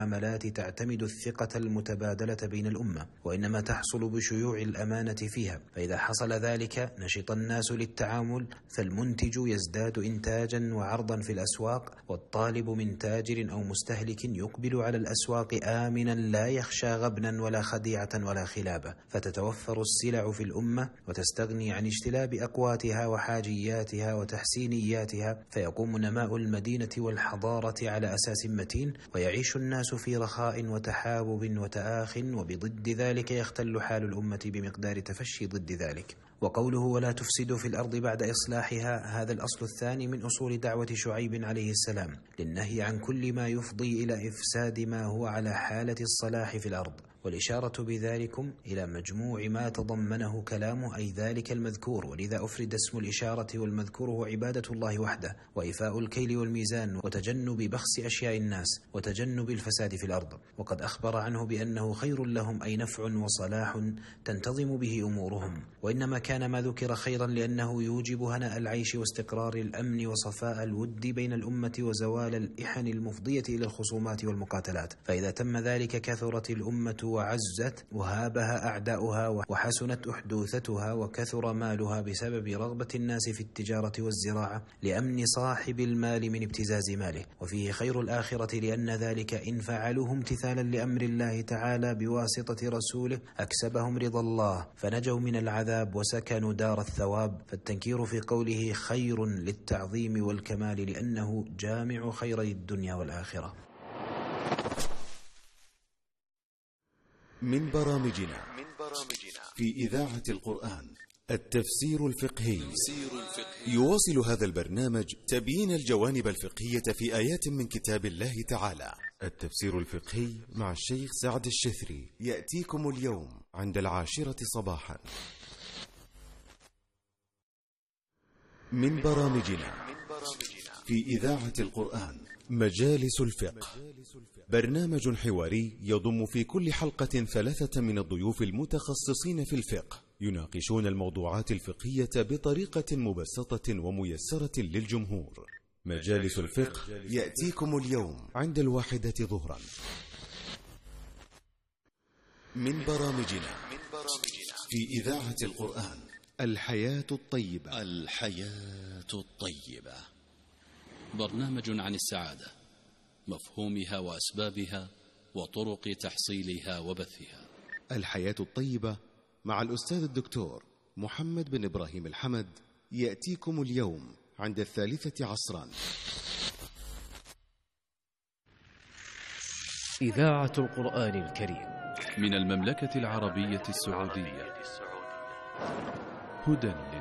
عملات تعتمد الثقة المتبادلة بين الأمة، وإنما تحصل بشيوع الأمانة فيها. فإذا حصل ذلك نشط الناس للتعامل، فالمنتج يزداد إنتاجا وعرضا في الأسواق، والطالب من تاجر أو مستهلك يقبل على الأسواق آمنا لا يخشى غبنا ولا خديعة ولا خلابة، فتتوفر السلع في الأمة وتستغني عن اجتلاب أقواتها وحاجياتها وتحسينياتها، فيقوم نماء المدينة والحضارة على أساس متين، ويعيش الناس في رخاء وتحابب وتآخٍ، وبضد ذلك يختل حال الأمة بمقدار تفشي ضد ذلك. وقوله ولا تفسدوا في الأرض بعد إصلاحها، هذا الأصل الثاني من أصول دعوة شعيب عليه السلام، للنهي عن كل ما يفضي إلى إفساد ما هو على حالة الصلاح في الأرض، والإشارة بذلكم إلى مجموع ما تضمنه كلامه، أي ذلك المذكور، ولذا أفرد اسم الإشارة، والمذكور هو عبادة الله وحده، وإيفاء الكيل والميزان، وتجنب بخس أشياء الناس، وتجنب الفساد في الأرض. وقد أخبر عنه بأنه خير لهم، أي نفع وصلاح تنتظم به أمورهم، وإنما كان ما ذكر خيرا لأنه يوجب هناء العيش واستقرار الأمن وصفاء الود بين الأمة وزوال الإحن المفضية إلى الخصومات والمقاتلات. فإذا تم ذلك كثرت الأمة وعزت وهابها أعداؤها وحسنت أحدوثتها وكثر مالها بسبب رغبة الناس في التجارة والزراعة لأمن صاحب المال من ابتزاز ماله. وفيه خير الآخرة، لأن ذلك إن فعلوه امتثالا لأمر الله تعالى بواسطة رسوله أكسبهم رضا الله، فنجوا من العذاب وسكنوا دار الثواب. فالتنكير في قوله خير للتعظيم والكمال، لأنه جامع خيري الدنيا والآخرة. من برامجنا في إذاعة القرآن التفسير الفقهي. يواصل هذا البرنامج تبيين الجوانب الفقهية في آيات من كتاب الله تعالى. التفسير الفقهي مع الشيخ سعد الشثري يأتيكم اليوم عند 10 صباحا. من برامجنا في إذاعة القرآن مجالس الفقه، برنامج حواري يضم في كل حلقة 3 من الضيوف المتخصصين في الفقه، يناقشون الموضوعات الفقهية بطريقة مبسطة وميسرة للجمهور. مجالس الفقه يأتيكم اليوم عند 1 ظهرا. من برامجنا في إذاعة القرآن الحياة الطيبة. الحياة الطيبة برنامج عن السعادة، مفهومها وأسبابها وطرق تحصيلها وبثها. الحياة الطيبة مع الأستاذ الدكتور محمد بن إبراهيم الحمد يأتيكم اليوم عند 3 عصرا. إذاعة القرآن الكريم من المملكة العربية السعودية، هدى